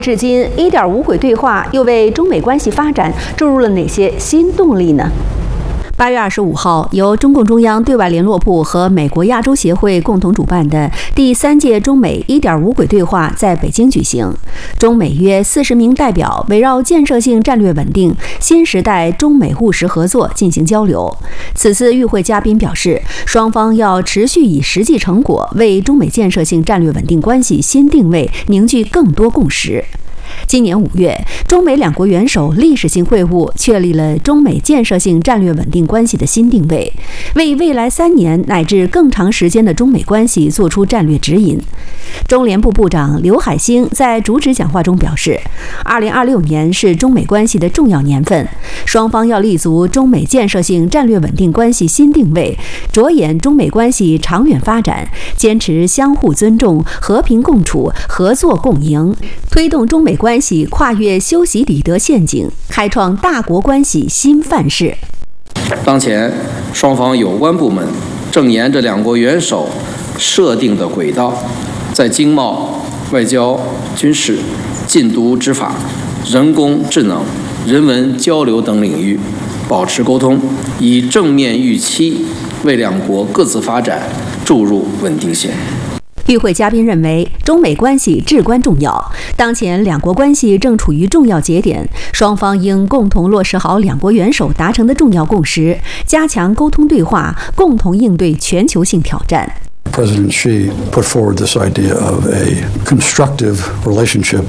至今，1.5轨对话又为中美关系发展注入了哪些新动力呢？8月25号，由中共中央对外联络部和美国亚洲协会共同主办的第3届中美1.5轨对话在北京举行。中美约40名代表围绕建设性战略稳定、新时代中美务实合作进行交流。此次与会嘉宾表示，双方要持续以实际成果为中美建设性战略稳定关系新定位凝聚更多共识。今年5月，中美两国元首历史性会晤，确立了中美建设性战略稳定关系的新定位，为未来3年乃至更长时间的中美关系作出战略指引。中联部部长刘海星在主旨讲话中表示，2026年是中美关系的重要年份，双方要立足中美建设性战略稳定关系新定位，着眼中美关系长远发展，坚持相互尊重、和平共处、合作共赢，推动中美关系跨越修习里德陷阱，开创大国关系新范式。 当前，双方有关部门正沿着两国元首设定的轨道，在经贸、外交、军事、禁毒执法、人工智能、人文交流等领域保持沟通，以正面预期为两国各自发展注入稳定性。 与会嘉宾认为，中美关系至关重要，当前两国关系正处于重要节点，双方应共同落实好两国元首达成的重要共识，加强沟通对话，共同应对全球性挑战。 President Xi put forward this idea of a constructive relationship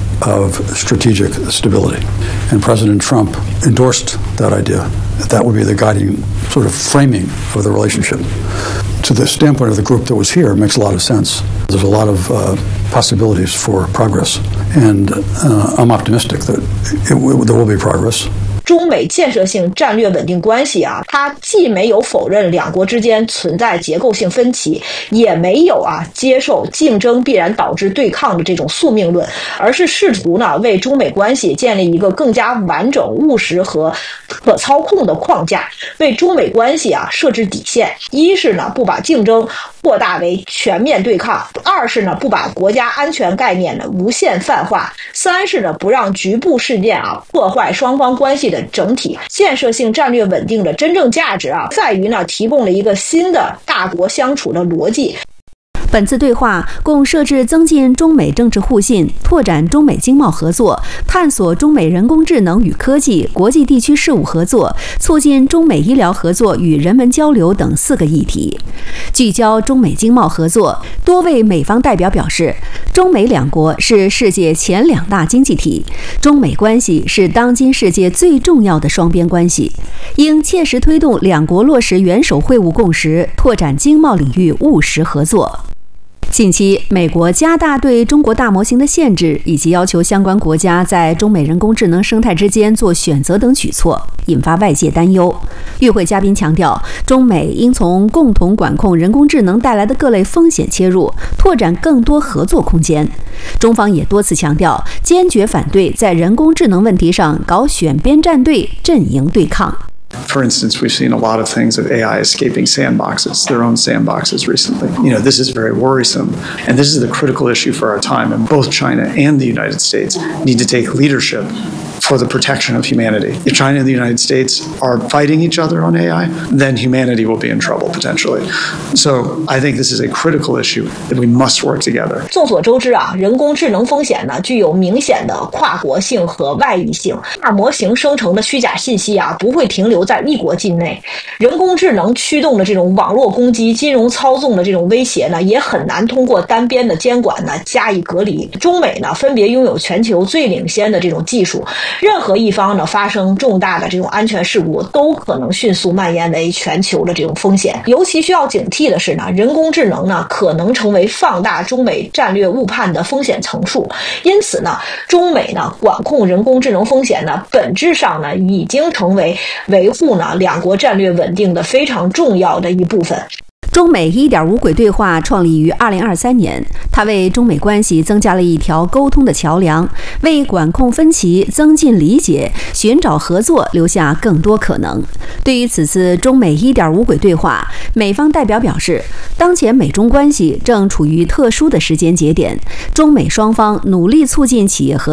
of strategic stability, and President Trump endorsed that idea. That would be the guiding sort of framing of the relationship. To the standpoint of the group that was here, it makes a lot of sense. There's a lot of possibilities for progress, and I'm optimistic that there will be progress. 中美建设性战略稳定关系它既没有否认两国之间存在结构性分歧，也没有接受竞争必然导致对抗的这种宿命论，而是试图为中美关系建立一个更加完整、务实和可操控的框架，为中美关系设置底线。一是不把竞争扩大为全面对抗，二是不把国家安全概念无限泛化，三是不让局部事件破坏双方关系的整体。建设性战略稳定的真正价值在于提供了一个新的大国相处的逻辑。 本次对话共设置增进中美政治互信、拓展中美经贸合作、探索中美人工智能与科技、国际地区事务合作、促进中美医疗合作与人文交流等4个议题。聚焦中美经贸合作，多位美方代表表示，中美两国是世界前2大经济体，中美关系是当今世界最重要的双边关系，应切实推动两国落实元首会晤共识，拓展经贸领域务实合作。近期，美国加大对中国大模型的限制，以及要求相关国家在中美人工智能生态之间做选择等举措，引发外界担忧。与会嘉宾强调，中美应从共同管控人工智能带来的各类风险切入，拓展更多合作空间。中方也多次强调，坚决反对在人工智能问题上搞选边站队、阵营对抗。 For instance, we've seen a lot of things of AI escaping sandboxes, their own sandboxes recently. This is very worrisome, and this is the critical issue for our time, and both China and the United States need to take leadership for the protection of humanity. If China and the United States are fighting each other on AI, then humanity will be in trouble potentially. So I think this is a critical issue that we must work together. 众所周知人工智能风险具有明显的跨国性和外溢性。大模型生成的虚假信息不会停留在一国境内。人工智能驱动的这种网络攻击、金融操纵的这种威胁也很难通过单边的监管加以隔离。中美分别拥有全球最领先的这种技术。任何一方发生重大的这种安全事故，都可能迅速蔓延为全球的这种风险。尤其需要警惕的是人工智能可能成为放大中美战略误判的风险层数。因此中美管控人工智能风险本质上已经成为维护两国战略稳定的非常重要的一部分。 中美1.5轨对话创立于2023年，它为中美关系增加了一条沟通的桥梁，为管控分歧、增进理解、寻找合作留下更多可能。对于此次中美1.5轨对话，美方代表表示，当前美中关系正处于特殊的时间节点，中美双方努力促进企业合作。